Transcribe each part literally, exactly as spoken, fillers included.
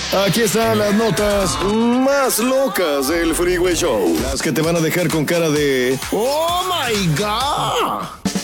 Aquí están las notas más locas del Freeway Show. Las que te van a dejar con cara de ¡Oh, my God!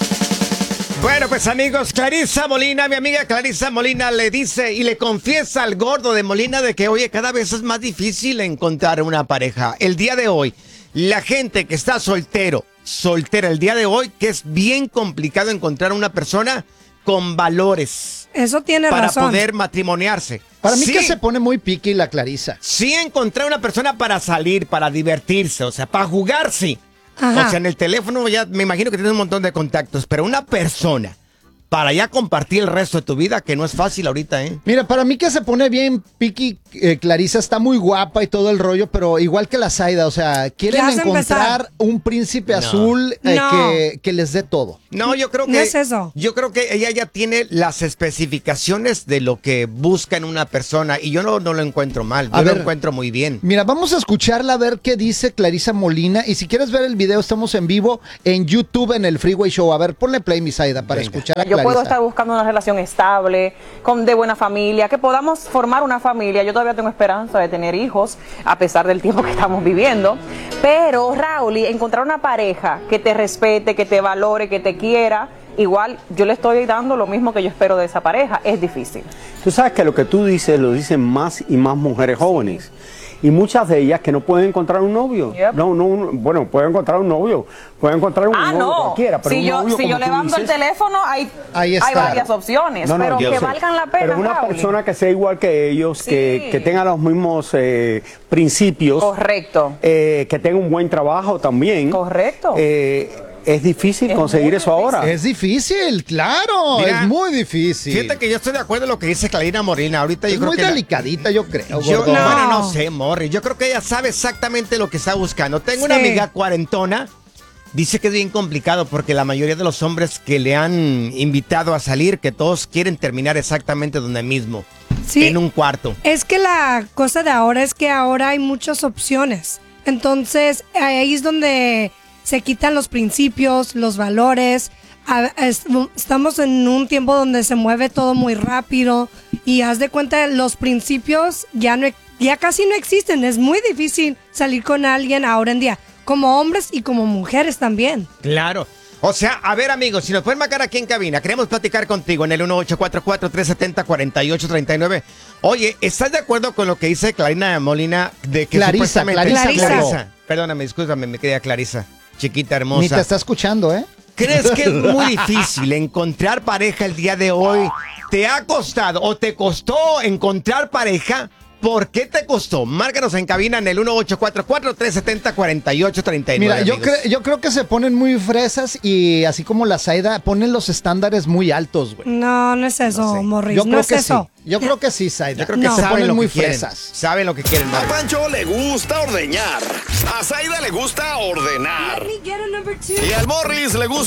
Bueno, pues amigos, Clarisa Molina, mi amiga Clarisa Molina le dice y le confiesa al gordo de Molina de que, oye, cada vez es más difícil encontrar una pareja. El día de hoy, la gente que está soltero, soltera el día de hoy, que es bien complicado encontrar una persona con valores. Eso tiene para razón. Para poder matrimoniarse. Para mí sí, que se pone muy piqui la Clarisa. Sí encontrar una persona para salir, para divertirse, o sea, para jugar, sí. Ajá. O sea, en el teléfono ya me imagino que tienes un montón de contactos, pero una persona para ya compartir el resto de tu vida, que no es fácil ahorita, ¿eh? Mira, para mí que se pone bien piqui, eh, Clarisa está muy guapa y todo el rollo, pero igual que la Zaida, o sea, quieren Ya vas a encontrar empezar. un príncipe No. azul eh, No. que, que les dé todo. No, yo creo que No es eso. Yo creo que ella ya tiene las especificaciones de lo que busca en una persona y yo no, no lo encuentro mal, yo A lo ver. encuentro muy bien. Mira, vamos a escucharla a ver qué dice Clarisa Molina. Y si quieres ver el video, estamos en vivo en YouTube en el Freeway Show. A ver, ponle play, mi Zaida, para Venga. escuchar a Yo Clarisa. puedo estar buscando una relación estable, con, de buena familia, que podamos formar una familia. Yo todavía tengo esperanza de tener hijos, a pesar del tiempo que estamos viviendo. Pero, Raúl, y encontrar una pareja que te respete, que te valore, que te quiera, igual yo le estoy dando lo mismo que yo espero de esa pareja. Es difícil. Tú sabes que lo que tú dices lo dicen más y más mujeres jóvenes. Y muchas de ellas que no pueden encontrar un novio. Yep. No, no, un- bueno, pueden encontrar un novio, pueden encontrar un Ah, novio no. cualquiera, pero Si un yo, novio, si como yo tú levanto el dices, teléfono, hay, Ahí está. hay varias opciones, no, no, pero yo que sé. valgan la pena, Pero una Raúl. persona que sea igual que ellos, que, Sí. que tenga los mismos eh, principios, Correcto. eh, que tenga un buen trabajo también. Correcto. Eh, es difícil Es conseguir muy eso ahora. Es difícil, claro, Mira, es muy difícil. Fíjate que yo estoy de acuerdo en lo que dice Clarina Molina. Ahorita yo es creo muy que la- delicadita, yo creo. Yo, gordo. No. Bueno, no sé, Morris. Yo creo que ella sabe exactamente lo que está buscando. Tengo una Sí. amiga cuarentona. Dice que es bien complicado porque la mayoría de los hombres que le han invitado a salir, que todos quieren terminar exactamente donde mismo. Sí. En un cuarto. Es que la cosa de ahora es que ahora hay muchas opciones. Entonces, ahí es donde se quitan los principios, los valores. A- es- Estamos en un tiempo donde se mueve todo muy rápido y haz de cuenta los principios ya no ya casi no existen. Es muy difícil salir con alguien ahora en día, como hombres y como mujeres también. Claro. O sea, a ver, amigos, si nos pueden marcar aquí en cabina, queremos platicar contigo en el uno ocho cuatro cuatro, tres siete cero, cuatro ocho tres nueve. Oye, ¿estás de acuerdo con lo que dice Clarina Molina de que Clarisa, supuestamente... Clarisa, Clarisa. Perdóname, discúlpame, me quería Clarisa. Chiquita Ni te hermosa. está escuchando, ¿eh? ¿Crees que es muy difícil encontrar pareja el día de hoy? ¿Te ha costado o te costó encontrar pareja? ¿Por qué te costó? Márcanos en cabina en el uno ocho cuatro cuatro, tres siete cero, cuatro ocho tres nueve. Mira, yo, amigos. cre- yo creo que se ponen muy fresas y así como la Zaida, ponen los estándares muy altos, güey. No, no es eso, No sé. Morris. Yo no creo es que eso. sí. Yo creo que sí, Zaida. Yo creo que No. se saben ponen lo muy que quieren. fresas. Saben lo que quieren. A Morris. Pancho le gusta ordeñar. A Zaida le gusta ordenar. Y al Morris le gusta